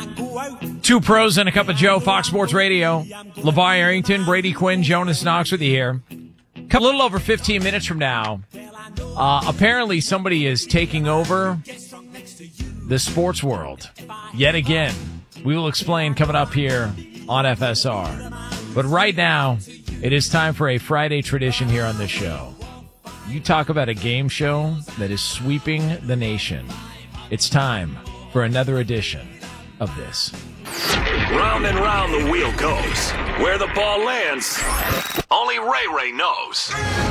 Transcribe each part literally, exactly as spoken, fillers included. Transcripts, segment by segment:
Two pros and a cup of Joe, Fox Sports Radio. LeVar Arrington, Brady Quinn, Jonas Knox with you here. A little over fifteen minutes from now, uh, apparently somebody is taking over the sports world yet again. We will explain coming up here on F S R. But right now, it is time for a Friday tradition here on this show. You talk about a game show that is sweeping the nation. It's time for another edition of this. Round and round the wheel goes. Where the ball lands, only Ray Ray knows.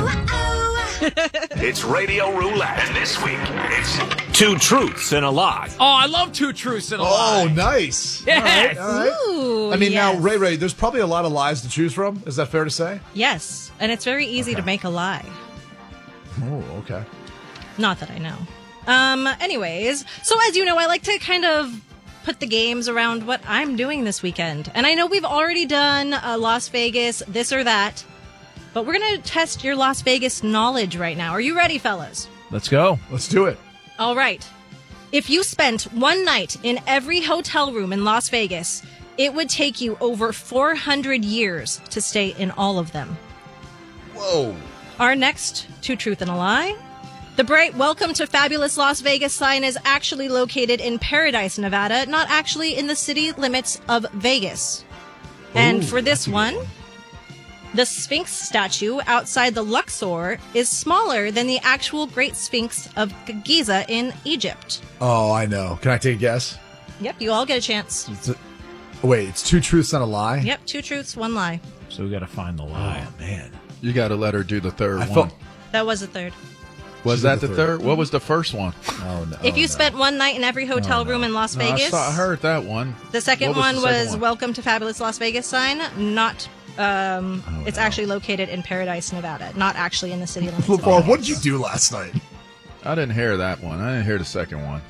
It's Radio Roulette. And this week, it's two truths and a lie. Oh, I love two truths and a lie. Oh, nice. Yes. All right, all right. Ooh, I mean, yes. now, Ray Ray, there's probably a lot of lies to choose from. Is that fair to say? Yes, and it's very easy Okay. to make a lie. Oh, okay. Not that I know. Um. Anyways, so as you know, I like to kind of put the games around what I'm doing this weekend. And I know we've already done uh, Las Vegas, this or that, but we're going to test your Las Vegas knowledge right now. Are you ready, fellas? Let's go. Let's do it. All right. If you spent one night in every hotel room in Las Vegas, it would take you over four hundred years to stay in all of them. Whoa. Our next two truth and a lie. The bright Welcome to Fabulous Las Vegas sign is actually located in Paradise, Nevada, not actually in the city limits of Vegas. And Ooh, for this that's a good one, one. the Sphinx statue outside the Luxor is smaller than the actual Great Sphinx of Giza in Egypt. Oh, I know. Can I take a guess? Yep, you all get a chance. It's a, wait, it's two truths and a lie? Yep, two truths, one lie. So we got to find the lie. Oh, man. You got to let her do the third I one. felt. That was the third. Was She that did the the third? third. What was the first one? Oh, no. If you no. spent one night in every hotel Oh, no. room in Las No, I, Vegas, saw, I heard that one. the second What was one the was second one? Welcome to Fabulous Las Vegas sign. Not, um, Oh, it's no. actually located in Paradise, Nevada. Not actually in the city limits. of LeVar, Vegas. what did you do last night? I didn't hear that one. I didn't hear the second one.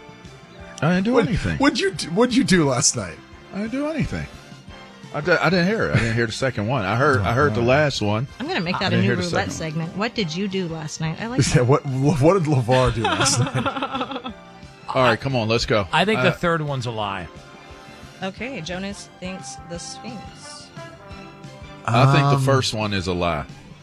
I didn't do What, anything. what'd you do, What'd you do last night? I didn't do anything. I, di- I didn't hear it. I didn't hear the second one. I heard. I heard the last one. I'm going to make I that a didn't new hear the roulette second one. segment. What did you do last night? I like Yeah, that. what What did LeVar do last night? All right, come on, let's go. I think Uh, the third one's a lie. Okay, Jonas thinks the Sphinx. I think Um, the first one is a lie.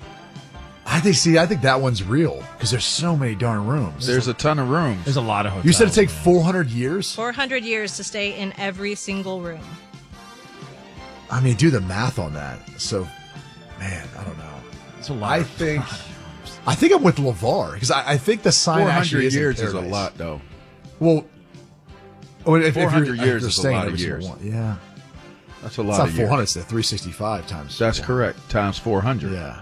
I think. See, I think that one's real because there's so many darn rooms. There's a ton of rooms. There's a lot of hotels. You said it take man. four hundred years. four hundred years to stay in every single room. I mean, do the math on that. So, man, I don't know. It's a lot. I of- think. I think I'm with LeVar because I, I think the sign Four actually hundred is in years is a Paradise. lot, though. Well, oh, if, if you're- 400 if years you're is a staying lot of every single years. one. Yeah, That's a it's lot not of four hundred. years. It's the three sixty-five times. That's one. correct. Times four hundred. Yeah.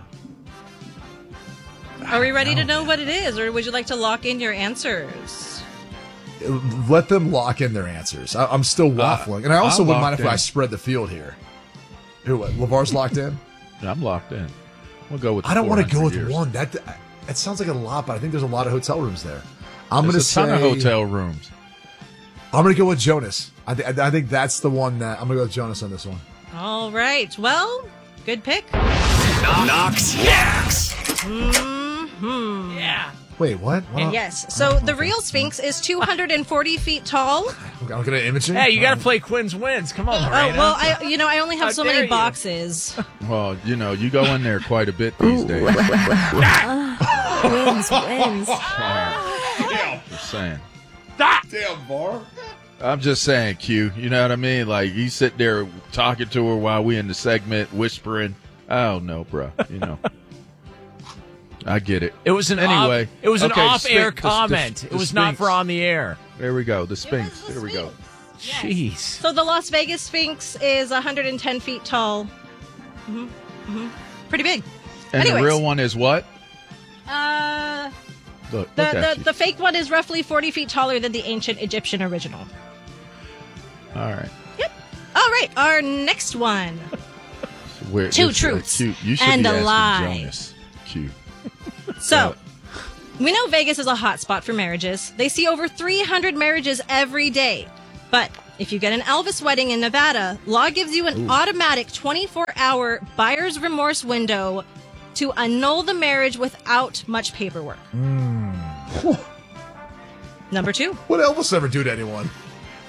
Are we ready to know what it is, or would you like to lock in your answers? Let them lock in their answers. I, I'm still waffling, and I also I'm wouldn't mind locked if I in. spread the field here. Who? What? LeVar's locked in. I'm locked in. We'll go with. The I don't want to go with four hundred years. one. That it sounds like a lot, but I think there's a lot of hotel rooms there. I'm going to There's a say ton of hotel rooms. I'm going to go with Jonas. I, th- I think that's the one that I'm going to go with Jonas on this one. All right. Well, good pick. Knox Knacks. Hmm. Yeah. Wait, what? what? Yes. So the real Sphinx is two hundred forty feet tall. I'm going to imaging. Hey, you got to play Quinn's wins. Come on, Oh, Miranda. well, I you know I only have How so dare many you. boxes. Well, you know, you go in there quite a bit these days. wins, wins. Just saying. Damn, Var. I'm just saying, Q. You know what I mean? Like, you sit there talking to her while we in the segment, whispering. Oh no, bro. You know. I get it. It was an Anyway, off, it was an okay, off-air Sphinx- the- the- comment. the it was not Sphinx. for on the air. There we go. The Sphinx. the There we go. Jeez. So the Las Vegas Sphinx is one hundred ten feet tall. hmm hmm Pretty big. And Anyways. the real one is what? Uh, Look, the look at the, you. the fake one is roughly forty feet taller than the ancient Egyptian original. All right. All right, our next one. Where, Two this- uh, truths Q, you should and be a asking lie. Jonas. Q. So, we know Vegas is a hot spot for marriages. They see over three hundred marriages every day. But if you get an Elvis wedding in Nevada, law gives you an automatic twenty-four hour buyer's remorse window to annul the marriage without much paperwork. Number two. What Elvis ever do to anyone?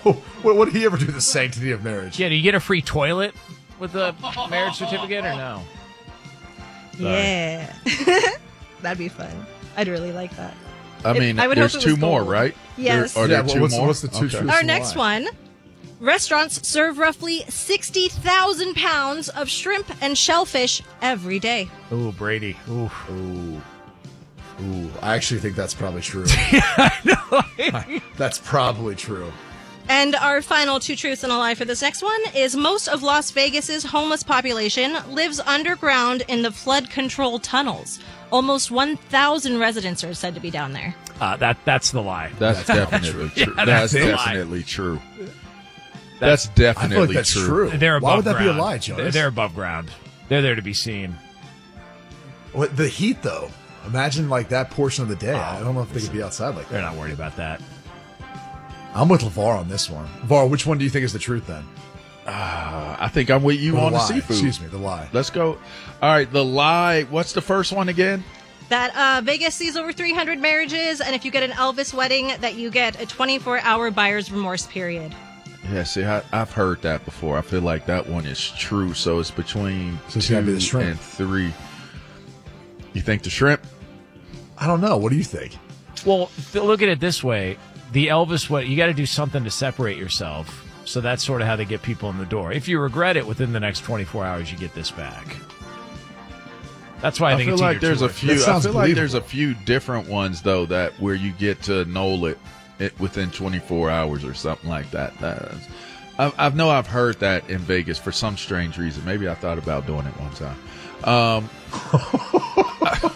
what, what did he ever do to the sanctity of marriage? Yeah, do you get a free toilet with the marriage certificate or no? Yeah. That'd be fun. I'd really like that. I It- mean, I would there's hope it was two more, gold. right? Yes. There, are Yeah, there well, two what's- more? what's the two Okay. truths? Our It's a next lie. one. Restaurants serve roughly sixty thousand pounds of shrimp and shellfish every day. Ooh, Brady. Ooh. Ooh. Ooh. I actually think that's probably true. That's probably true. And our final two truths and a lie for this next one is most of Las Vegas's homeless population lives underground in the flood control tunnels. Almost one thousand residents are said to be down there. Uh, that That's the lie. That's definitely true. Yeah, that's that's a lie. definitely true. That's definitely I feel like that's true. They're above Why would that ground. be a lie, They're, Jonas? they're above ground. They're there to be seen. What, the heat, though. Imagine like that portion of the day. Oh, I don't know if they could be outside like They're that. not worried about that. I'm with LeVar on this one. LeVar, which one do you think is the truth then? Uh, I think I'm with you Or on the the lie? seafood. Excuse me, the lie. Let's go. All right, the lie. What's the first one again? That uh, Vegas sees over three hundred marriages, and if you get an Elvis wedding, that you get a twenty-four hour buyer's remorse period. Yeah, see, I, I've heard that before. I feel like that one is true. So it's between So it's two gotta be the shrimp. and three. You think the shrimp? I don't know. What do you think? Well, th- look at it this way. The Elvis, what you got to do something to separate yourself. So that's sort of how they get people in the door. If you regret it within the next twenty-four hours, you get this back. That's why I, I think feel it's like either there's two a or few. That I sounds feel like there's a believable. few different ones though that where you get to annul it, it within twenty-four hours or something like that. That's, I, I know I've heard that in Vegas for some strange reason. Maybe I thought about doing it one time, um,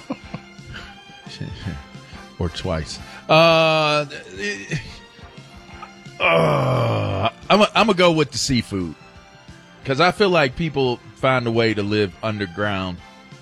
or twice. Uh, uh, I'm a, I'm gonna go with the seafood because I feel like people find a way to live underground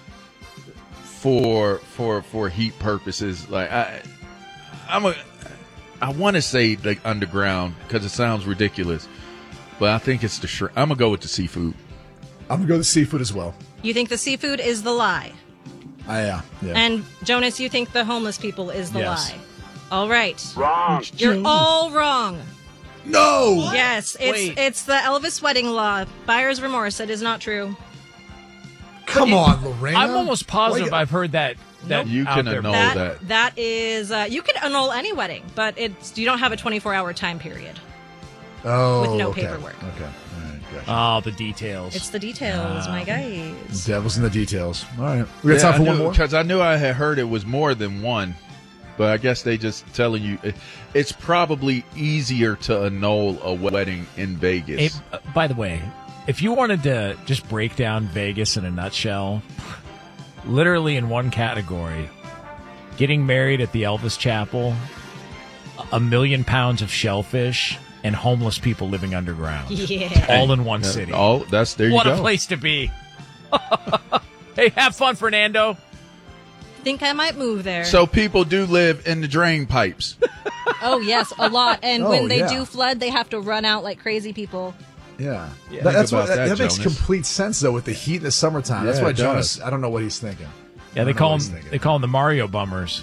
for for for heat purposes. Like I, I'm a, I want to say like underground because it sounds ridiculous, but I think it's the shrimp. I'm gonna go with the seafood. I'm gonna go with seafood as well. You think the seafood is the lie. I, yeah, yeah. And Jonas, you think the homeless people is the Yes. lie. All right. Wrong. You're all wrong. no. Yes, it's Wait. it's the Elvis wedding law. Buyer's remorse. That is not true. Come on, Lorena. I'm almost positive Why- I've heard that. that You out can there. annul that that. that is uh, you can annul any wedding, but it's you don't have a twenty-four hour time period. Oh, with no okay. paperwork. Okay. All right, gotcha. Oh, the details. It's the details, my guys. Devil's in the details. All right. We got time for one more? Because I knew I had heard it was more than one, but I guess they just telling you it, it's probably easier to annul a wedding in Vegas. It- uh, by the way, if you wanted to just break down Vegas in a nutshell, literally in one category, getting married at the Elvis Chapel, a million pounds of shellfish, and homeless people living underground. Yeah. All in one Uh, city. Oh, that's there. What you a go. place to be. Hey, have fun, Fernando. Think I might move there. So people do live in the drain pipes. oh yes, a lot. And Oh, when they yeah. do flood, they have to run out like crazy people. Yeah. Yeah. That- that's Think what about that, that, that makes Jonas. complete sense though with the heat in the summertime. That's Yeah, why it Jonas. does. I don't know what he's thinking. Yeah, I they don't call know what he's them. thinking. They call them the Mario Bummers.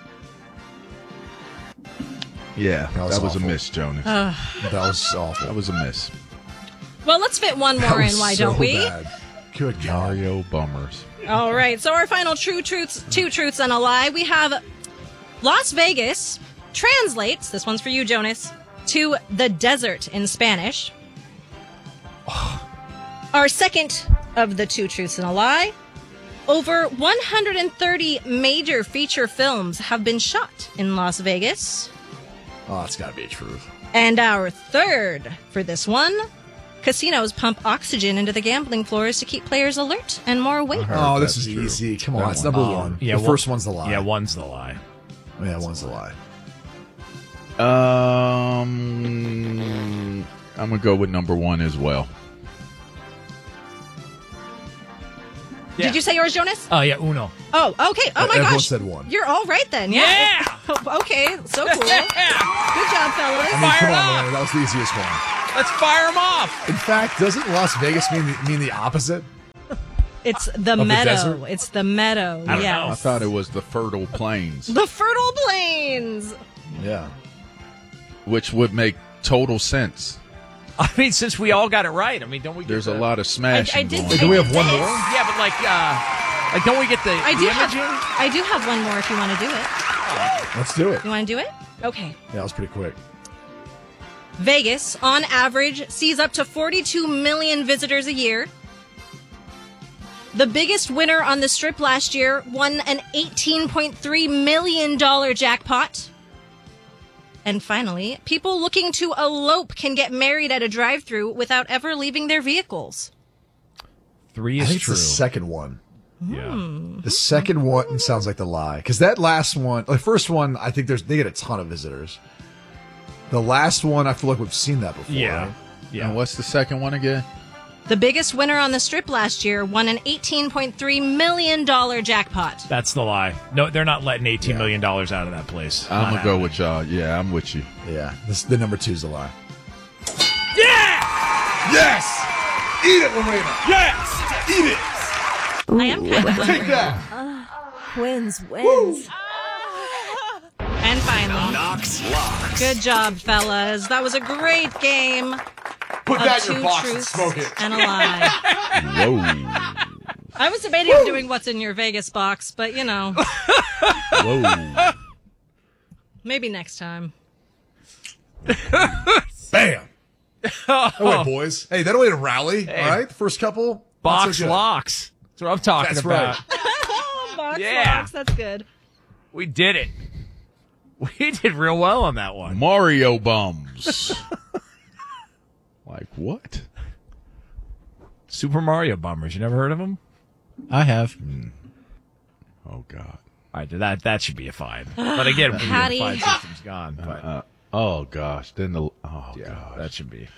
Yeah, That was that was a awful. miss, Jonas. That was awful. that was a miss. Well, let's fit one That more in. was Why so don't we? bad. Good God. Mario Bummers. All right. So our final true truths, two truths and a lie. We have Las Vegas translates. This one's for you, Jonas. To the desert in Spanish. Our second of the two truths and a lie. Over one hundred thirty major feature films have been shot in Las Vegas. Oh, it's got to be a truth. And our third for this one. Casinos pump oxygen into the gambling floors to keep players alert and more awake. Oh, this that's is true. easy. Come That on, it's one. number Oh, one. yeah, the one- first one's the lie. Yeah, one's the lie. yeah, one's the lie. Um, I'm gonna go with number one as well. Yeah. Did you say yours, Jonas? Oh yeah, Uno. Oh, okay. Oh my Everyone gosh. said one. You're all right then. Yeah. Yeah. Okay. So cool. Good job, I fellas. mean, Fire come it on, up. Lorena, that was the easiest one. Let's fire them off. In fact, doesn't Las Vegas mean the, mean the opposite? It's the the meadow. desert? It's the meadow. I don't yes. know. I thought it was the fertile plains, The fertile plains. Yeah. which would make total sense. I mean, since we all got it right, I mean, don't we? Get There's the, a lot of smashing I- I did going say- on. Do we have one more? Yeah, but like, uh, like, don't we get the, I the do have, imaging? I do have one more if you want to do it. Let's do it. You want to do it? Okay. Yeah, that was pretty quick. Vegas, on average, sees up to forty-two million visitors a year. The biggest winner on the Strip last year won an eighteen point three million dollars jackpot. And finally, people looking to elope can get married at a drive-thru without ever leaving their vehicles. Three I is think it's true. the second one. Yeah. The second one sounds like the lie. Because that last one, the first one, I think there's they get a ton of visitors. The last one, I feel like we've seen that before. Yeah. Right? Yeah. And what's the second one again? The biggest winner on the Strip last year won an eighteen point three million dollars jackpot. That's the lie. No, they're not letting eighteen million dollars out of that place. I'm Not gonna go happening. with y'all. Yeah, I'm with you. Yeah. This, the number two is the lie. Yeah! Yes! Eat it, Lorena! Yes! Eat it! I am kind of Take that! Wins, wins. And finally, Knox Locks. good job, fellas. That was a great game. Put Of that in two your box and truths smoke it. and a lie. Whoa. I was debating on doing what's in your Vegas box, but you know, Whoa. maybe next time. Bam! Oh, wait, boys. Hey, that only had a rally, all right? The first couple. not Box so good. locks. That's what I'm talking That's about. right. Box Yeah. locks, that's good. We did it. We did real well on that one. Mario bums. Like what? Super Mario Bummers. You never heard of them? I have. Oh God. All right, that that should be a fine. But again, the Patty. fine system's gone. But Uh, oh gosh. Then the oh yeah, gosh. that should be.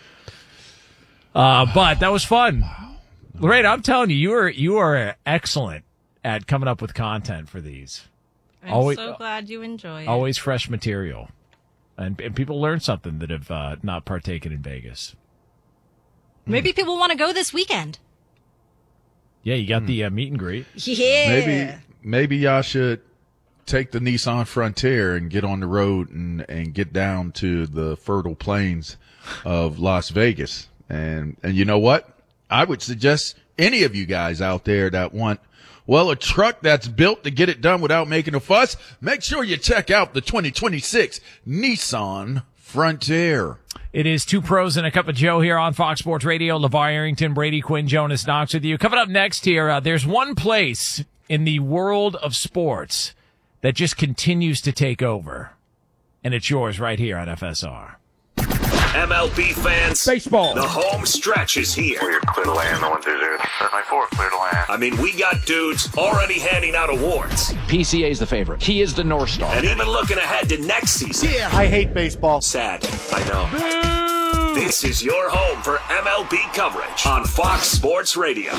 Uh, but that was fun. Lorraine, I'm telling you, you are you are excellent at coming up with content for these. I'm Always- so glad you enjoy it. Always fresh material, and and people learn something that have uh, not partaken in Vegas. Maybe people want to go this weekend. Yeah, you got the uh, meet and greet. Yeah. Maybe maybe y'all should take the Nissan Frontier and get on the road and, and get down to the fertile plains of Las Vegas. And and you know what? I would suggest any of you guys out there that want, well, a truck that's built to get it done without making a fuss, make sure you check out the twenty twenty-six Nissan Frontier. It is Two Pros and a Cup of Joe here on Fox Sports Radio. LeVar Arrington, Brady Quinn, Jonas Knox with you. Coming up next here, uh, there's one place in the world of sports that just continues to take over, and it's yours right here on F S R. M L B fans, Baseball. the home stretch is here. We're clear to land, the one through there. Certainly four, clear to land. I mean, we got dudes already handing out awards P C A is the favorite. He is the North Star. and even looking ahead to next season. Yeah, I hate baseball. Sad, I know. This is your home for M L B coverage on Fox Sports Radio.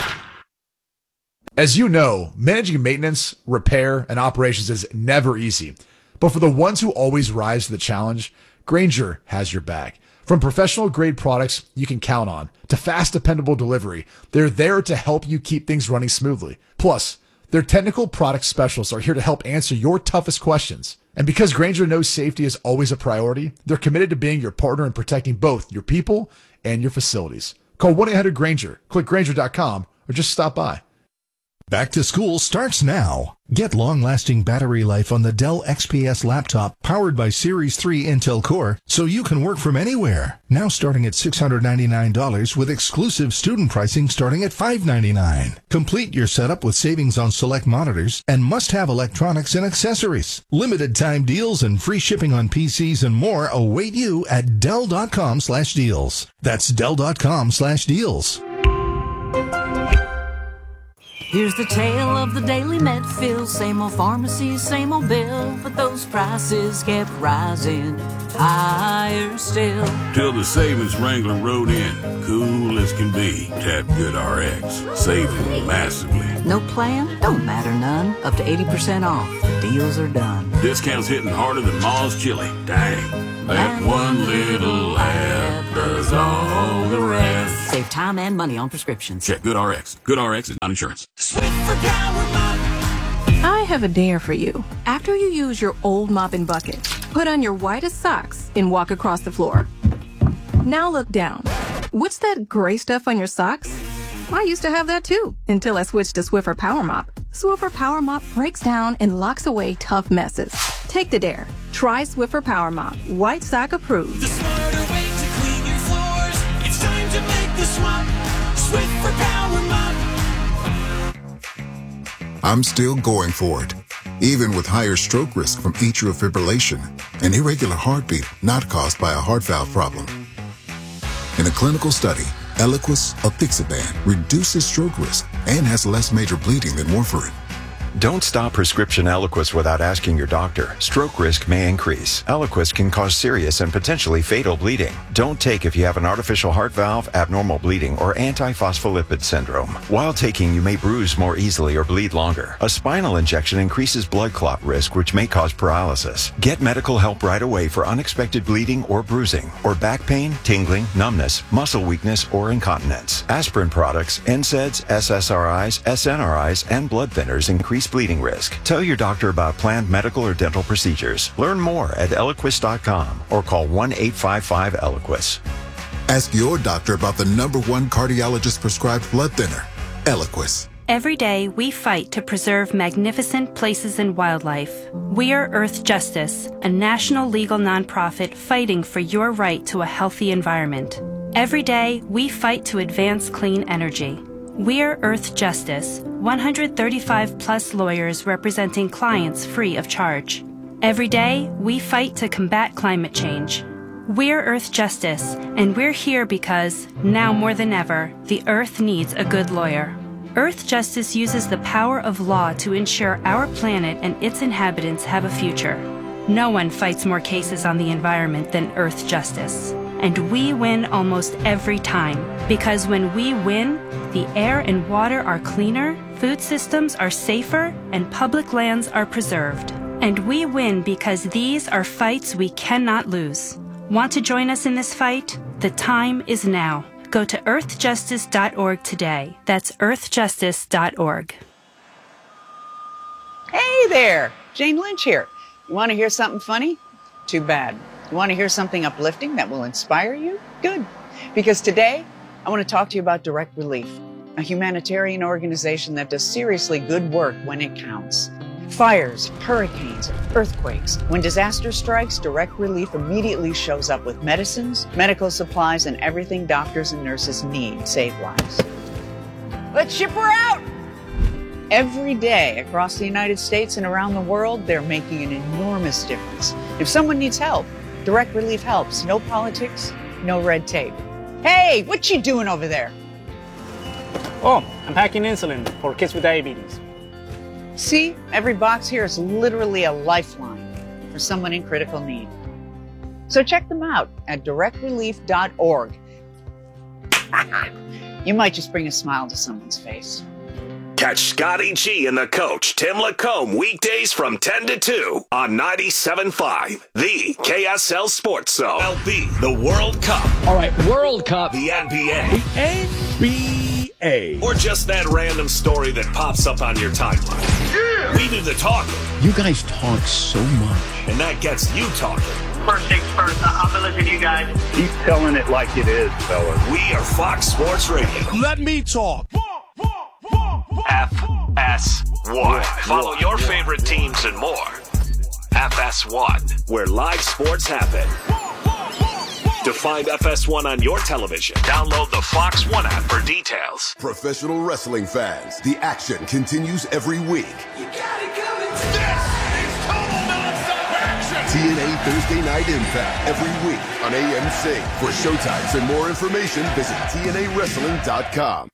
As you know, managing maintenance, repair, and operations is never easy. But for the ones who always rise to the challenge, Grainger has your back. From professional grade products you can count on to fast, dependable delivery, they're there to help you keep things running smoothly. Plus, their technical product specialists are here to help answer your toughest questions. And because Grainger knows safety is always a priority, they're committed to being your partner in protecting both your people and your facilities. Call one eight hundred Grainger, click Grainger dot com, or just stop by. Back to school starts now. Get long-lasting battery life on the Dell X P S laptop powered by Series three Intel Core so you can work from anywhere. Now starting at six hundred ninety-nine dollars with exclusive student pricing starting at five hundred ninety-nine dollars. Complete your setup with savings on select monitors and must-have electronics and accessories. Limited time deals and free shipping on P Cs and more await you at Dell dot com slash deals. That's Dell dot com slash deals. Here's the tale of the daily Medfield. Same old pharmacy, same old bill, but those prices kept rising higher still. Till the savings Wrangler rode in, cool as can be. Tap Good R X, saving massively. No plan? Don't matter none. Up to eighty percent off. Deals are done. Discounts hitting harder than Ma's chili. Dang, that one little ad does all the rest. Save time and money on prescriptions. Check Good R X. Good R X is not insurance. I have a dare for you. After you use your old mop and bucket, put on your whitest socks and walk across the floor. Now look down. What's that gray stuff on your socks? I used to have that too, until I switched to Swiffer Power Mop. Swiffer Power Mop breaks down and locks away tough messes. Take the dare. Try Swiffer Power Mop. White sock approved. The smarter way to clean your floors. It's time to make the swap. Swiffer Power Mop. I'm still going for it, even with higher stroke risk from atrial fibrillation, an irregular heartbeat not caused by a heart valve problem. In a clinical study, Eliquis apixaban reduces stroke risk and has less major bleeding than warfarin. Don't stop prescription Eliquis without asking your doctor. Stroke risk may increase. Eliquis can cause serious and potentially fatal bleeding. Don't take if you have an artificial heart valve, abnormal bleeding, or antiphospholipid syndrome. While taking, you may bruise more easily or bleed longer. A spinal injection increases blood clot risk, which may cause paralysis. Get medical help right away for unexpected bleeding or bruising, or back pain, tingling, numbness, muscle weakness, or incontinence. Aspirin products, N SAIDs, S S R Is, S N R Is, and blood thinners increase bleeding risk. Tell your doctor about planned medical or dental procedures. Learn more at Eliquis dot com or call one eight five five Eliquis. Ask your doctor about the number one cardiologist prescribed blood thinner, Eliquis. Every day, we fight to preserve magnificent places and wildlife. We are Earth Justice, a national legal nonprofit fighting for your right to a healthy environment. Every day, we fight to advance clean energy. We're Earth Justice, one hundred thirty-five plus lawyers representing clients free of charge. Every day, we fight to combat climate change. We're Earth Justice, and we're here because, now more than ever, the Earth needs a good lawyer. Earth Justice uses the power of law to ensure our planet and its inhabitants have a future. No one fights more cases on the environment than Earth Justice. And we win almost every time, because when we win, the air and water are cleaner, food systems are safer, and public lands are preserved. And we win because these are fights we cannot lose. Want to join us in this fight? The time is now. Go to earth justice dot org today. That's earth justice dot org. Hey there, Jane Lynch here. You want to hear something funny? Too bad. You want to hear something uplifting that will inspire you? Good. Because today, I want to talk to you about Direct Relief, a humanitarian organization that does seriously good work when it counts. Fires, hurricanes, earthquakes. When disaster strikes, Direct Relief immediately shows up with medicines, medical supplies, and everything doctors and nurses need to save lives. Let's ship her out! Every day across the United States and around the world, they're making an enormous difference. If someone needs help, Direct Relief helps. No politics, no red tape. Hey, what you doing over there? Oh, I'm packing insulin for kids with diabetes. See, every box here is literally a lifeline for someone in critical need. So check them out at direct relief dot org. You might just bring a smile to someone's face. Catch Scotty G and the coach, Tim Lacombe, weekdays from ten to two on ninety-seven point five, the K S L Sports Zone. L B, the World Cup. All right, World Cup. The N B A. The N B A. Or just that random story that pops up on your timeline. Yeah! We do the talking. You guys talk so much. And that gets you talking. First things first, I'm gonna listen to you guys. Keep telling it like it is, fellas. We are Fox Sports Radio. Let me talk. F S one. Follow your favorite teams and more. F S one, where live sports happen. To find F S one on your television, download the Fox One app for details. Professional wrestling fans, the action continues every week. You got it coming. This is total nonstop action. T N A Thursday Night Impact every week on A M C. For showtimes and more information, visit T N A wrestling dot com.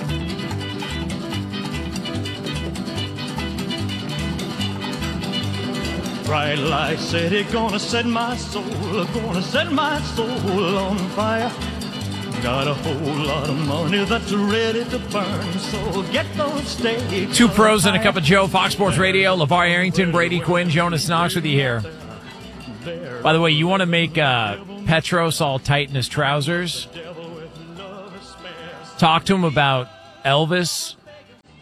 Bright light city, gonna set my soul, gonna set my soul on fire. Got a whole lot of money that's ready to burn, so get those stakes. Two pros and a cup of Joe, Fox Sports Radio. LeVar Arrington, Brady Quinn, Jonas Knox with you here. By the way, you want to make uh, Petros all tight in his trousers? Talk to him about Elvis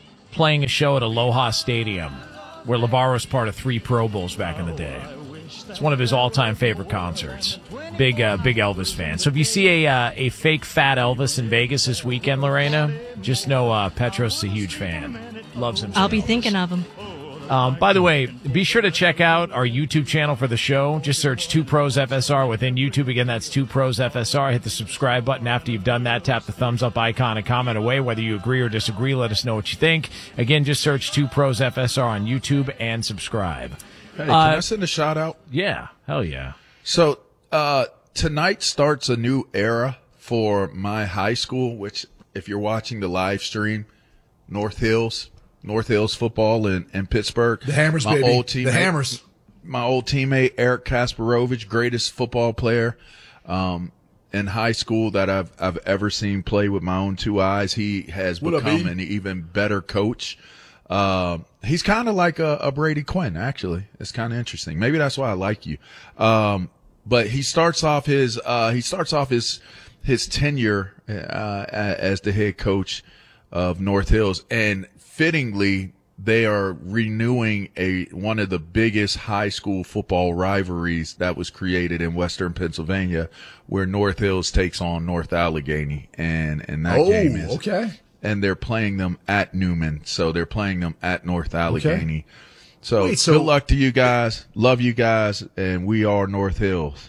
playing a show at Aloha Stadium, where LeVar was part of three Pro Bowls back in the day. It's one of his all-time favorite concerts. Big, uh, big Elvis fan. So if you see a uh, a fake fat Elvis in Vegas this weekend, Lorena, just know uh, Petros is a huge fan. Loves him. I'll be thinking of him. Um, by the way, be sure to check out our YouTube channel for the show. Just search Two Pros F S R within YouTube. Again, that's Two Pros F S R. Hit the subscribe button. After you've done that, tap the thumbs up icon and comment away. Whether you agree or disagree, let us know what you think. Again, just search Two Pros F S R on YouTube and subscribe. Hey, can uh, I send a shout out? Yeah, hell yeah. So uh, tonight starts a new era for my high school, which if you're watching the live stream, North Hills. North Hills football in, in Pittsburgh. The Hammers, my baby. Old teammate, the Hammers. My old teammate, Eric Kasparovich, greatest football player um, in high school that I've I've ever seen play with my own two eyes. He has What up, become E? an even better coach. Uh, he's kind of like a, a Brady Quinn, actually. It's kind of interesting. Maybe that's why I like you. Um, but he starts off his uh, he starts off his his tenure uh, as the head coach of North Hills, and fittingly, they are renewing a one of the biggest high school football rivalries that was created in Western Pennsylvania, where North Hills takes on North Allegheny, and and that Oh, game is okay. And they're playing them at Newman, so they're playing them at North Allegheny. Okay. So, Wait, so- good luck to you guys. Love you guys, and we are North Hills.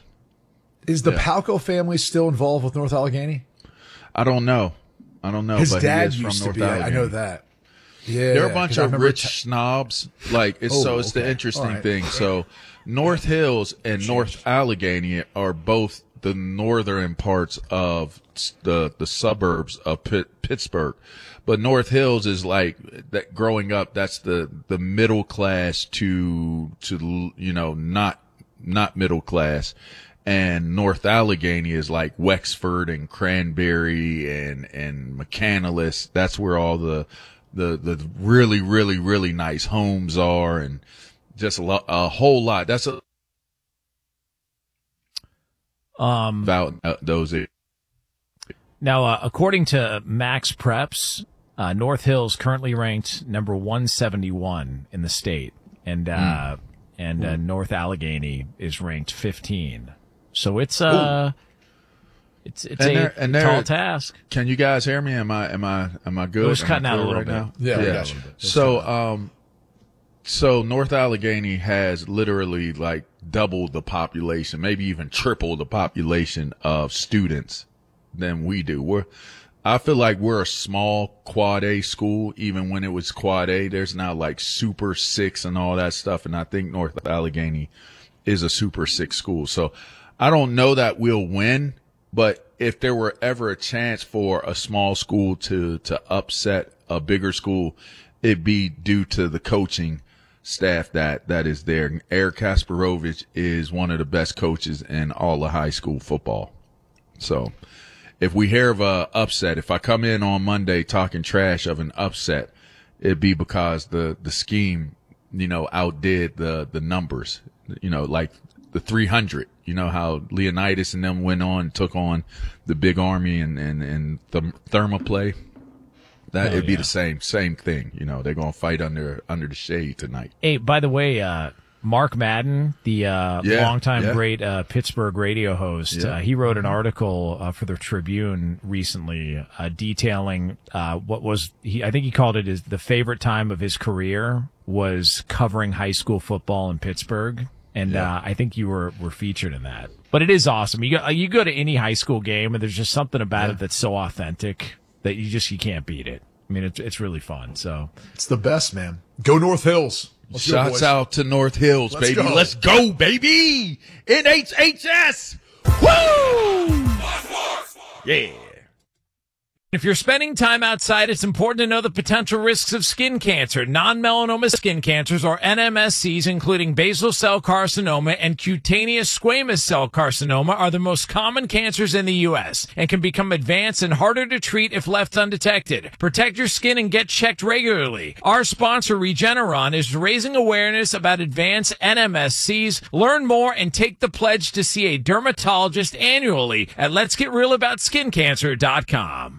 Is the Yeah. Palco family still involved with North Allegheny? I don't know. I don't know. His but dad he is used from to North be. I Allegheny. know that. Yeah, They're a bunch 'cause I of remember rich ta- snobs. Like it's Oh, so it's the okay. interesting All right. thing. So North Hills and North Allegheny are both the northern parts of s- the the suburbs of Pitt, Pittsburgh. But North Hills is like that growing up, that's the the middle class to to you know, not not middle class. And North Allegheny is like Wexford and Cranberry and and McCandless. That's where all the the the really really really nice homes are, and just a, lo- a whole lot. That's a Um, about uh, those. Now, uh, according to Max Preps, uh, North Hills currently ranked number one seventy-one in the state, and uh, Mm. and uh, North Allegheny is ranked fifteen. So it's uh, it's it's And a they're- and they're- tall task. Can you guys hear me? Am I am I am I good? It was Am I cutting out a clear little right bit. now? Yeah, we got you. It was So um, so North Allegheny has literally like double the population, maybe even triple the population of students than we do. We're, I feel like we're a small quad A school, even when it was quad A. There's now like super six and all that stuff. And I think North Allegheny is a super six school. So I don't know that we'll win, but if there were ever a chance for a small school to, to upset a bigger school, it'd be due to the coaching staff that, that is there. Eric Kasparovich is one of the best coaches in all of high school football. So if we hear of a upset, if I come in on Monday talking trash of an upset, it'd be because the, the scheme, you know, outdid the, the numbers, you know, like the three hundred, you know, how Leonidas and them went on, took on the big army and, and, and the Thermoplay. That Oh, it'd be yeah. the same, same thing. You know, they're going to fight under, under the shade tonight. Hey, by the way, uh, Mark Madden, the uh, Yeah, longtime yeah. great uh, Pittsburgh radio host, Yeah. uh, he wrote an article uh, for the Tribune recently uh, detailing uh, what was he. I think he called it his the favorite time of his career was covering high school football in Pittsburgh, and Yeah. uh, I think you were were featured in that. But it is awesome. You go you go to any high school game, and there's just something about it that's so authentic that you just you can't beat it. I mean, it's it's really fun. So It's the best, man. Go North Hills. Let's go, Shouts boys. out to North Hills, Let's baby. go. Let's go, baby. N H H S. Woo! Yeah. if you're spending time outside, it's important to know the potential risks of skin cancer. Non-melanoma skin cancers, or N M S Cs, including basal cell carcinoma and cutaneous squamous cell carcinoma, are the most common cancers in the U S and can become advanced and harder to treat if left undetected. Protect your skin and get checked regularly. Our sponsor, Regeneron, is raising awareness about advanced N M S Cs. Learn more and take the pledge to see a dermatologist annually at lets get real about skin cancer dot com.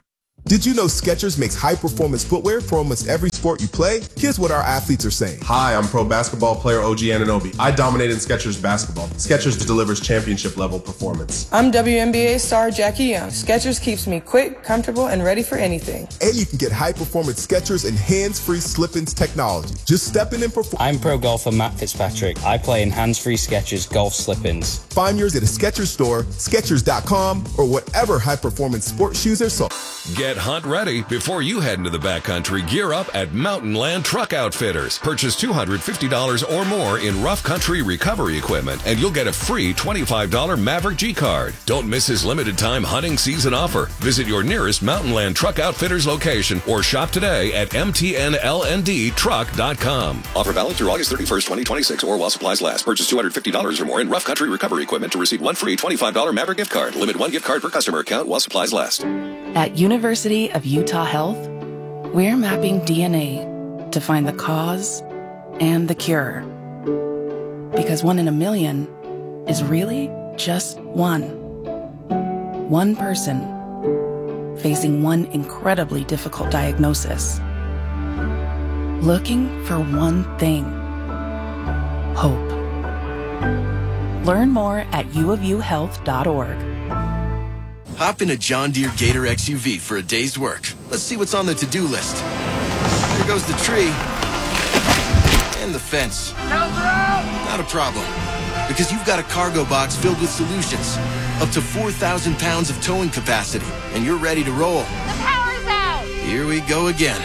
Did you know Skechers makes high-performance footwear for almost every sport you play? Here's what our athletes are saying. Hi, I'm pro basketball player O G Anunoby. I dominate in Skechers basketball. Skechers delivers championship-level performance. I'm W N B A star Jackie Young. Skechers keeps me quick, comfortable, and ready for anything. And you can get high-performance Skechers and hands-free slip-ins technology. Just step in and perform. I'm pro golfer Matt Fitzpatrick. I play in hands-free Skechers golf slip-ins. Find yours at a Skechers store, Skechers dot com, or whatever high-performance sports shoes are sold. Get hunt ready before you head into the backcountry. Gear up at Mountain Land Truck Outfitters. Purchase two hundred fifty dollars or more in rough country recovery equipment, and you'll get a free twenty-five dollars Maverick G card. Don't miss his limited time hunting season offer. Visit your nearest Mountain Land Truck Outfitters location or shop today at M T N L N D truck dot com. Offer valid through August thirty-first, twenty twenty-six or while supplies last. Purchase two hundred fifty dollars or more in rough country recovery equipment to receive one free twenty-five dollars Maverick gift card. Limit one gift card per customer account while supplies last. At University of Utah Health, we're mapping D N A to find the cause and the cure. Because one in a million is really just one. One person facing one incredibly difficult diagnosis. Looking for one thing. Hope. Learn more at u of u health dot org. Hop in a John Deere Gator X U V for a day's work. Let's see what's on the to-do list. There goes the tree. And the fence. Not a problem. Because you've got a cargo box filled with solutions. Up to four thousand pounds of towing capacity. And you're ready to roll. The power's out! Here we go again.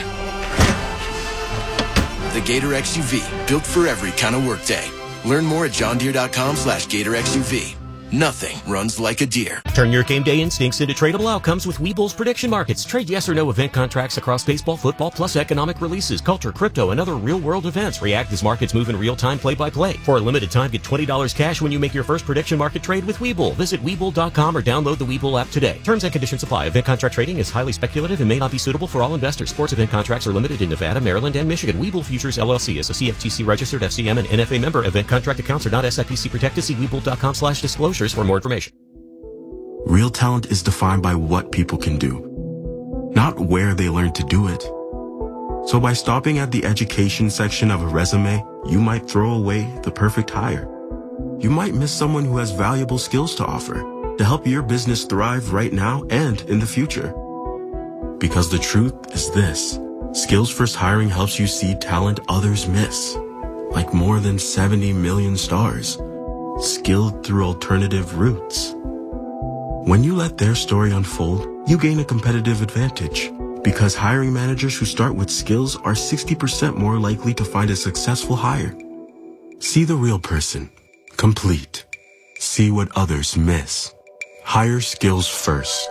The Gator X U V. Built for every kind of workday. Learn more at john deere dot com slash gator X U V. Nothing runs like a deer. Turn your game day instincts into tradable outcomes with Webull's prediction markets. Trade yes or no event contracts across baseball, football, plus economic releases, culture, crypto, and other real-world events. React as markets move in real time, play-by-play. For a limited time, get twenty dollars cash when you make your first prediction market trade with Webull. Visit Webull dot com or download the Webull app today. Terms and conditions apply. Event contract trading is highly speculative and may not be suitable for all investors. Sports event contracts are limited in Nevada, Maryland, and Michigan. Webull Futures L L C is a C F T C registered F C M and N F A member. Event contract accounts are not S I P C protected. See Webull dot com slash disclosures for more information. Real talent is defined by what people can do, not where they learn to do it. So by stopping at the education section of a resume, you might throw away the perfect hire. You might miss someone who has valuable skills to offer to help your business thrive right now and in the future. Because the truth is this, Skills First Hiring helps you see talent others miss, like more than seventy million stars, skilled through alternative routes. When you let their story unfold, you gain a competitive advantage because hiring managers who start with skills are sixty percent more likely to find a successful hire. See the real person. Complete. See what others miss. Hire skills first.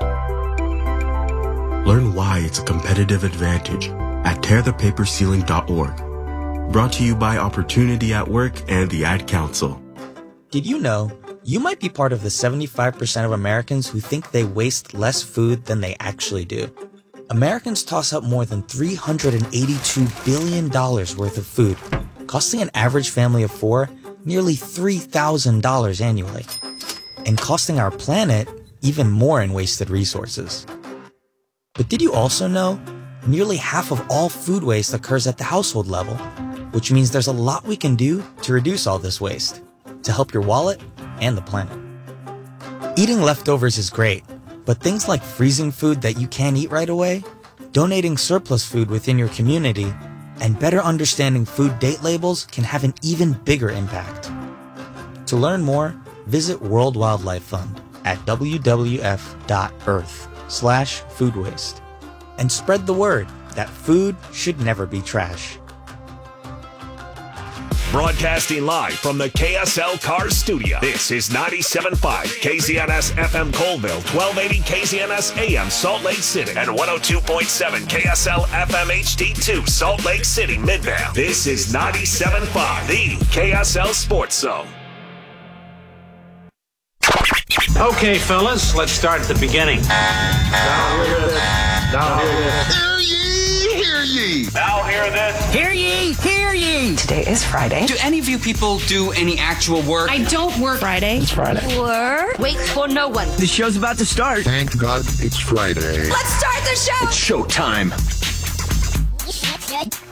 Learn why it's a competitive advantage at tear the paper ceiling dot org. Brought to you by Opportunity at Work and the Ad Council. Did you know you might be part of the seventy-five percent of Americans who think they waste less food than they actually do? Americans toss up more than three hundred eighty-two billion dollars worth of food, costing an average family of four nearly three thousand dollars annually, and costing our planet even more in wasted resources. But did you also know nearly half of all food waste occurs at the household level, which means there's a lot we can do to reduce all this waste, to help your wallet and the planet. Eating leftovers is great, but things like freezing food that you can't eat right away, donating surplus food within your community, and better understanding food date labels can have an even bigger impact. To learn more, visit World Wildlife Fund at w w f dot earth slash food waste and spread the word that food should never be trash. Broadcasting live from the K S L Cars Studio. This is ninety-seven point five K Z N S F M Colville, twelve eighty K Z N S A M Salt Lake City, and one oh two point seven K S L F M H D two Salt Lake City, Midvale. This is ninety-seven point five, the K S L Sports Zone. Okay, fellas, let's start at the beginning. Now hear this. Now hear this. Hear ye, hear ye. Now hear this. Hear ye, hear ye. Friday. Today is Friday. Do any of you people do any actual work? I don't work Friday. It's Friday. Work waits for no one. The show's about to start. Thank God it's Friday. Let's start the show. It's showtime.